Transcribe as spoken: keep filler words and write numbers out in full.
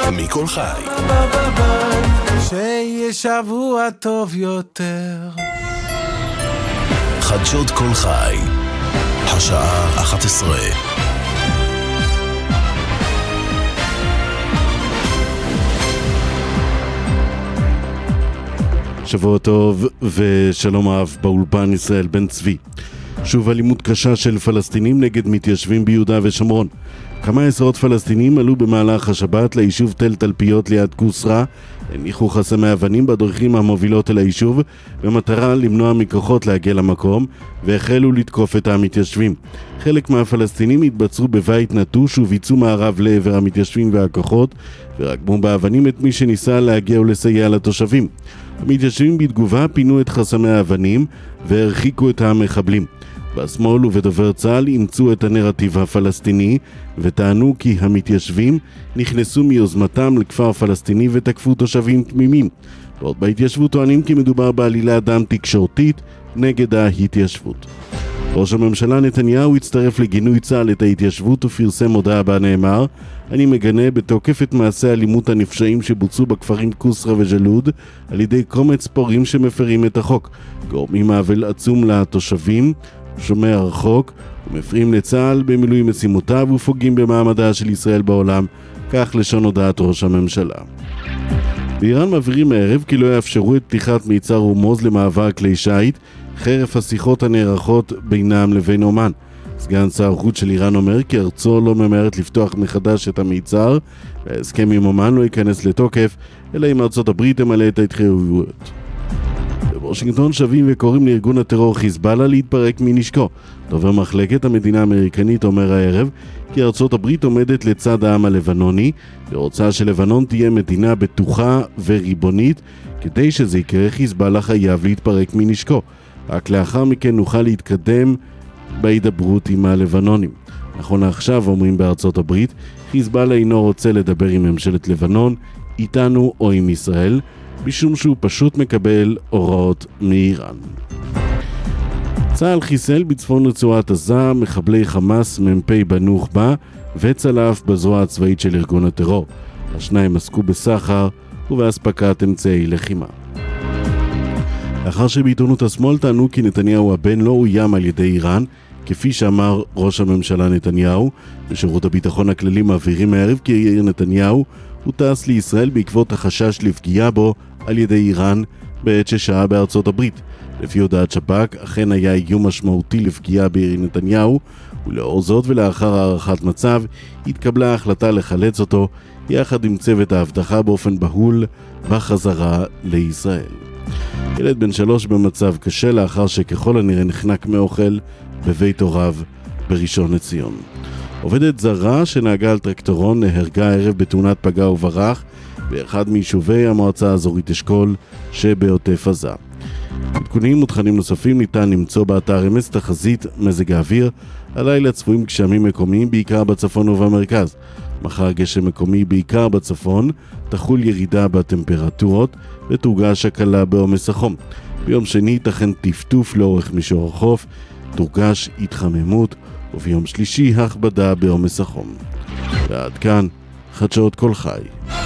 מכל חי. שיהיה שבוע טוב יותר. חדשות כל חי, השעה אחת עשרה. שבוע טוב ושלום אהב, באולפן ישראל בן צבי. שוב אלימות קשה של פלסטינים נגד מתיישבים ביהודה ושומרון. כמה עשרות פלסטינים עלו במהלך השבת ליישוב תל תלפיות ליד קוסרה, הניחו חסמי אבנים בדרכים המובילות אל היישוב במטרה למנוע מכוחות להגיע למקום, והחלו לתקוף את המתיישבים. חלק מהפלסטינים התבצרו בבית נטוש וביצעו מערב לעבר המתיישבים והכוחות, ורגמו באבנים את מי שניסה להגיע ולסייע לתושבים. המתיישבים בתגובה פינו את חסמי האבנים והרחיקו את המחבלים. בשמאל ובדובר צה"ל אימצו את הנרטיב הפלסטיני וטענו כי המתיישבים נכנסו מיוזמתם לכפר פלסטיני ותקפו תושבים תמימים. ועוד בהתיישבות טוענים כי מדובר בעלילה דם תקשורתית נגד ההתיישבות. ראש הממשלה נתניהו הצטרף לגינוי צה"ל את ההתיישבות ופרסם הודעה בה נאמר: אני מגנה בתוקף את מעשי האלימות הנפשעים שבוצעו בכפרים קוסרה וג'לוד על ידי קומץ פורעים שמפרים את החוק, גורמים עוול עצום לתושבים, שומע רחוק ומפריעים לצה"ל במילוי משימותיו ופוגעים במעמדה של ישראל בעולם, כך לשון הודעת ראש הממשלה. באיראן מבהירים הערב כי לא יאפשרו את פתיחת מיצר הורמוז למעבר כלי שיט חרף השיחות הנערכות בינם לבין אומן. סגן שר החוץ של איראן אומר כי ארצו לא ממהרת לפתוח מחדש את המיצר, וההסכם עם אומן לא ייכנס לתוקף אלא אם ארצות הברית תמלא את ההתחייבויות. בוושינגטון שבים וקוראים לארגון הטרור חיזבאללה להתפרק מנשקו. דובר מחלקת המדינה האמריקנית אומר הערב כי ארצות הברית עומדת לצד העם הלבנוני ורוצה שלבנון תהיה מדינה בטוחה וריבונית. כדי שזה יקרה, חיזבאללה חייב להתפרק מנשקו. רק לאחר מכן נוכל להתקדם בהידברות עם הלבנונים. נכון לעכשיו אומרים בארצות הברית, חיזבאללה אינו רוצה לדבר עם ממשלת לבנון, איתנו או עם ישראל, משום שהוא פשוט מקבל הוראות מאיראן. צה"ל חיסל בצפון רצועת עזה מחבלי חמאס מ"פ בנוח'בה וצלף בזרוע הצבאית של ארגון הטרור. השניים עסקו בסחר ובאספקת אמצעי לחימה. לאחר שבעיתונות השמאל טענו כי נתניהו הבן לא אוים על ידי איראן, כפי שאמר ראש הממשלה נתניהו, בשירות הביטחון הכללי מבהירים הערב כי יאיר נתניהו הוא טס לישראל בעקבות החשש לפגיעה בו על ידי איראן בעת ששהה בארצות הברית. לפי הודעת שב"כ, אכן היה איום משמעותי לפגיעה ביאיר נתניהו, ולאור זאת ולאחר הערכת מצב התקבלה ההחלטה לחלץ אותו יחד עם צוות האבטחה באופן בהול בחזרה לישראל. ילד בן שלוש במצב קשה לאחר שככל הנראה נחנק מאוכל בבית הוריו בראשון לציון. עובדת זרה שנהגה על טרקטורון נהרגה הערב בתאונת פגע וברח באחד מיישובי המועצה האזורית אשכול שבעוטף עזה. עדכונים ותכנים נוספים ניתן למצוא באתר אמס תחזית מזג האוויר. הלילה צפויים גשמים מקומיים בעיקר בצפון ובמרכז. מחר גשם מקומי בעיקר בצפון, תחול ירידה בטמפרטורות ותורגש הקלה בעומס החום. ביום שני תכן טפטוף לאורך מישור החוף, תורגש התחממות, וביום שלישי הכבדה בעומס החום. ועד כאן חדשות כל חי.